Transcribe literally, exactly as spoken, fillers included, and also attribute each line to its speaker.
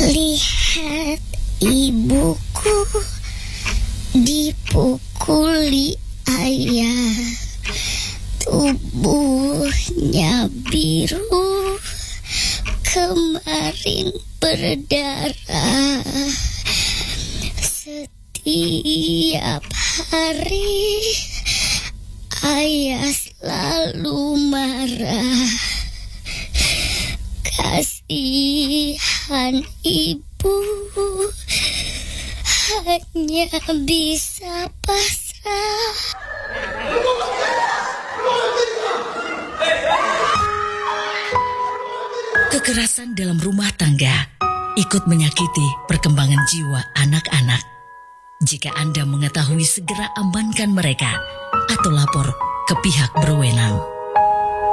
Speaker 1: Lihat ibuku dipukuli ayah, tubuhnya biru, kemarin berdarah. Setiap hari ayah selalu marah. Kasihan ibu hanya bisa pasrah.
Speaker 2: Kekerasan dalam rumah tangga ikut menyakiti perkembangan jiwa anak-anak. Jika Anda mengetahui, segera amankan mereka atau lapor ke pihak berwenang.